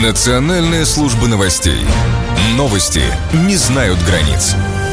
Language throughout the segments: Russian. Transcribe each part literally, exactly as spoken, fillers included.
Национальная служба новостей. Новости не знают границ.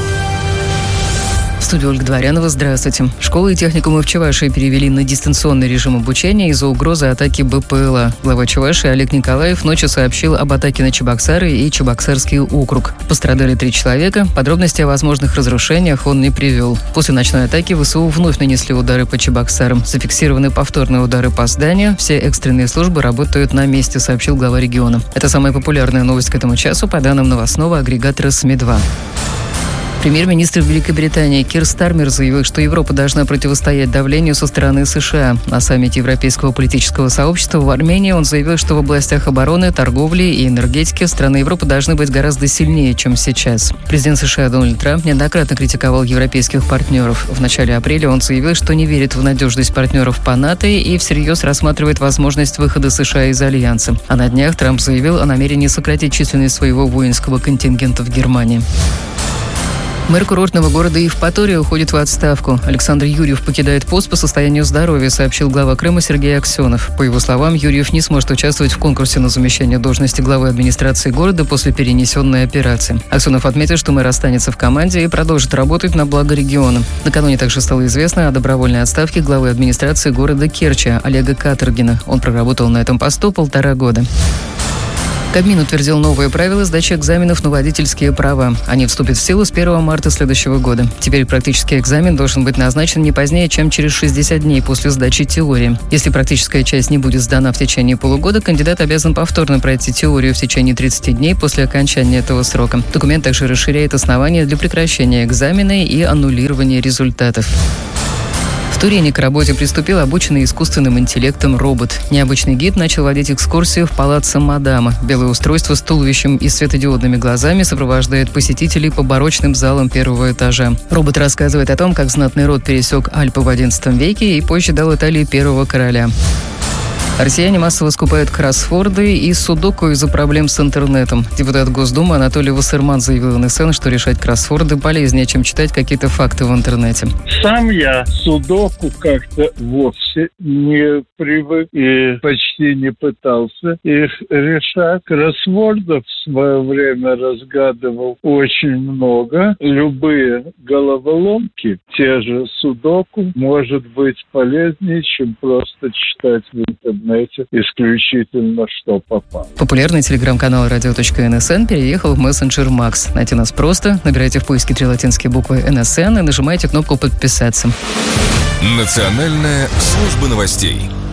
В студии Ольга Дворянова. Здравствуйте. Школы и техникумы в Чувашии перевели на дистанционный режим обучения из-за угрозы атаки БПЛА. Глава Чувашии Олег Николаев ночью сообщил об атаке на Чебоксары и Чебоксарский округ. Пострадали три человека. Подробности о возможных разрушениях он не привел. После ночной атаки ВСУ вновь нанесли удары по Чебоксарам. Зафиксированы повторные удары по зданию. Все экстренные службы работают на месте, сообщил глава региона. Это самая популярная новость к этому часу по данным новостного агрегатора СМИ два. Премьер-министр Великобритании Кир Стармер заявил, что Европа должна противостоять давлению со стороны США. На саммите Европейского политического сообщества в Армении он заявил, что в областях обороны, торговли и энергетики страны Европы должны быть гораздо сильнее, чем сейчас. Президент США Дональд Трамп неоднократно критиковал европейских партнеров. В начале апреля он заявил, что не верит в надежность партнеров по НАТО и всерьез рассматривает возможность выхода США из Альянса. А на днях Трамп заявил о намерении сократить численность своего воинского контингента в Германии. Мэр курортного города Евпатория уходит в отставку. Александр Юрьев покидает пост по состоянию здоровья, сообщил глава Крыма Сергей Аксенов. По его словам, Юрьев не сможет участвовать в конкурсе на замещение должности главы администрации города после перенесенной операции. Аксенов отметил, что мэр останется в команде и продолжит работать на благо региона. Накануне также стало известно о добровольной отставке главы администрации города Керчи Олега Каторгина. Он проработал на этом посту полтора года. Кабмин утвердил новые правила сдачи экзаменов на водительские права. Они вступят в силу с первого марта следующего года. Теперь практический экзамен должен быть назначен не позднее, чем через шестьдесят дней после сдачи теории. Если практическая часть не будет сдана в течение полугода, кандидат обязан повторно пройти теорию в течение тридцати дней после окончания этого срока. Документ также расширяет основания для прекращения экзамена и аннулирования результатов. В Турине к работе приступил обученный искусственным интеллектом робот. Необычный гид начал водить экскурсию в палаццо Мадама. Белое устройство с туловищем и светодиодными глазами сопровождает посетителей по барочным залам первого этажа. Робот рассказывает о том, как знатный род пересек Альпы в одиннадцатом веке и позже дал Италии первого короля. Россияне массово скупают кроссворды и судоку из-за проблем с интернетом. Депутат Госдумы Анатолий Вассерман заявил эн эс эн, что решать кроссворды полезнее, чем читать какие-то факты в интернете. Сам я судоку как-то вовсе не привык и почти не пытался их решать. Кроссвордов в свое время разгадывал очень много. Любые головоломки, те же судоку, может быть полезнее, чем просто читать в интернете. Исключительно, что попало. Популярный телеграм-канал радио точка эн эс эн переехал в мессенджер Макс. Найти нас просто. Набирайте в поиске три латинские буквы эн эс эн и нажимайте кнопку «Подписаться». Национальная служба новостей.